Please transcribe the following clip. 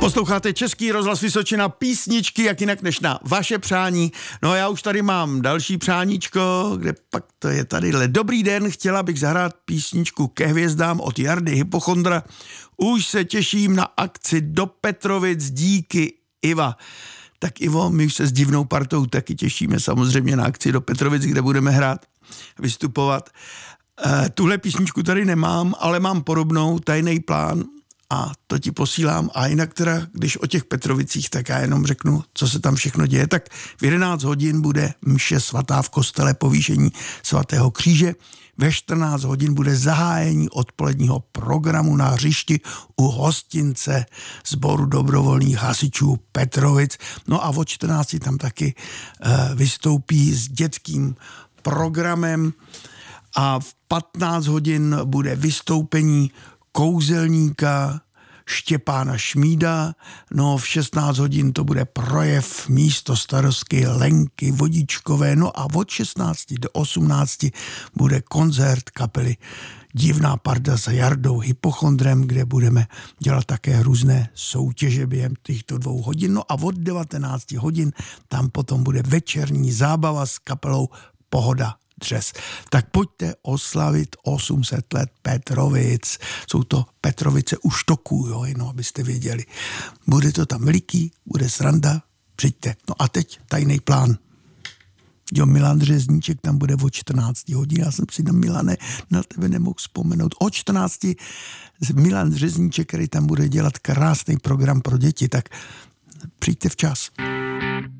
Posloucháte Český rozhlas Vysočina, písničky, jak jinak než na vaše přání. No a já už tady mám další přáníčko, kde pak to je tadyhle. Dobrý den, chtěla bych zahrát písničku Ke hvězdám od Jardy Hypochondra. Už se těším na akci do Petrovic, díky Iva. Tak Ivo, my už se s divnou partou taky těšíme samozřejmě na akci do Petrovic, kde budeme hrát, vystupovat. Tuhle písničku tady nemám, ale mám podobnou, Tajný plán, a to ti posílám. A jinak teda, když o těch Petrovicích, tak já jenom řeknu, co se tam všechno děje. Tak v 11 hodin bude mše svatá v kostele povýšení svatého kříže. Ve 14 hodin bude zahájení odpoledního programu na hřišti u hostince sboru dobrovolných hasičů Petrovic. No a od 14 tam taky vystoupí s dětským programem a v 15 hodin bude vystoupení kouzelníka Štěpána Šmída, no v 16 hodin to bude projev místostarostky Lenky Vodičkové, no a od 16 do 18 bude koncert kapely Divná parda s Jardou Hypochondrem, kde budeme dělat také různé soutěže během těchto 2 hodin, no a od 19 hodin tam potom bude večerní zábava s kapelou Pohoda Dřes. Tak pojďte oslavit 800 let Petrovic. Jsou to Petrovice u Štoků, jo, jenom abyste věděli. Bude to tam veliký, bude sranda, přijďte. No a teď tajný plán. Jo, Milan Řezníček tam bude od 14 hodin. Já jsem si na Milane na tebe nemohl vzpomenout. Od 14 Milan Řezníček, který tam bude dělat krásný program pro děti, tak přijďte včas.